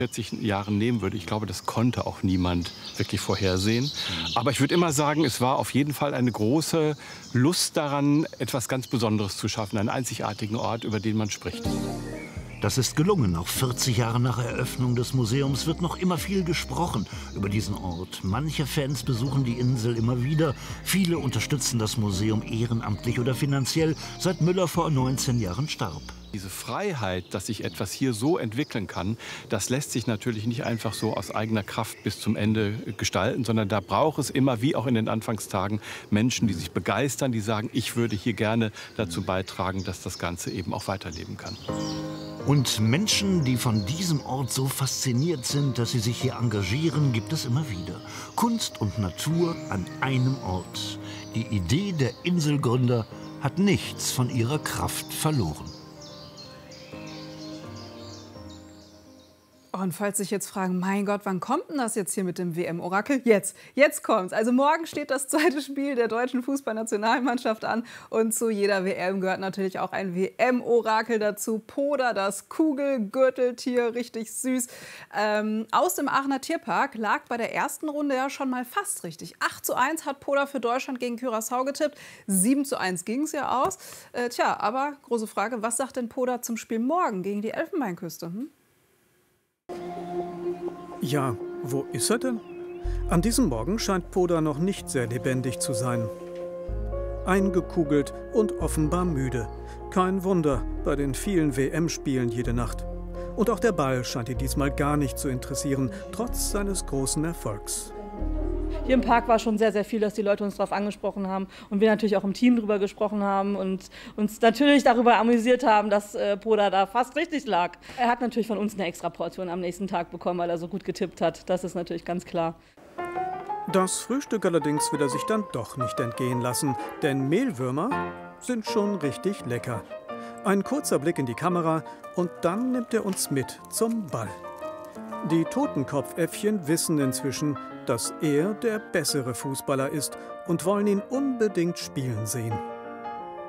40 Jahren nehmen würde. Ich glaube, das konnte auch niemand wirklich vorhersehen. Aber ich würde immer sagen, es war auf jeden Fall eine große Lust daran, etwas ganz Besonderes zu schaffen, einen einzigartigen Ort, über den man spricht. Das ist gelungen. Auch 40 Jahre nach Eröffnung des Museums wird noch immer viel gesprochen über diesen Ort. Manche Fans besuchen die Insel immer wieder. Viele unterstützen das Museum ehrenamtlich oder finanziell, seit Müller vor 19 Jahren starb. Diese Freiheit, dass sich etwas hier so entwickeln kann, das lässt sich natürlich nicht einfach so aus eigener Kraft bis zum Ende gestalten, sondern da braucht es immer, wie auch in den Anfangstagen, Menschen, die sich begeistern, die sagen, ich würde hier gerne dazu beitragen, dass das Ganze eben auch weiterleben kann. Und Menschen, die von diesem Ort so fasziniert sind, dass sie sich hier engagieren, gibt es immer wieder. Kunst und Natur an einem Ort. Die Idee der Inselgründer hat nichts von ihrer Kraft verloren. Und falls sich jetzt fragen, mein Gott, wann kommt denn das jetzt hier mit dem WM-Orakel? Jetzt kommt's. Also morgen steht das zweite Spiel der deutschen Fußballnationalmannschaft an. Und zu jeder WM gehört natürlich auch ein WM-Orakel dazu. Poda, das Kugelgürteltier, richtig süß. Aus dem Aachener Tierpark lag bei der ersten Runde ja schon mal fast richtig. 8:1 hat Poda für Deutschland gegen Curaçao getippt. 7:1 ging es ja aus. Aber große Frage, was sagt denn Poda zum Spiel morgen gegen die Elfenbeinküste? Ja, wo ist er denn? An diesem Morgen scheint Poda noch nicht sehr lebendig zu sein. Eingekugelt und offenbar müde. Kein Wunder bei den vielen WM-Spielen jede Nacht. Und auch der Ball scheint ihn diesmal gar nicht zu interessieren, trotz seines großen Erfolgs. Hier im Park war schon sehr, sehr viel, dass die Leute uns darauf angesprochen haben und wir natürlich auch im Team darüber gesprochen haben und uns natürlich darüber amüsiert haben, dass Poda da fast richtig lag. Er hat natürlich von uns eine extra Portion am nächsten Tag bekommen, weil er so gut getippt hat. Das ist natürlich ganz klar. Das Frühstück allerdings will er sich dann doch nicht entgehen lassen, denn Mehlwürmer sind schon richtig lecker. Ein kurzer Blick in die Kamera und dann nimmt er uns mit zum Ball. Die Totenkopfäffchen wissen inzwischen, dass er der bessere Fußballer ist und wollen ihn unbedingt spielen sehen.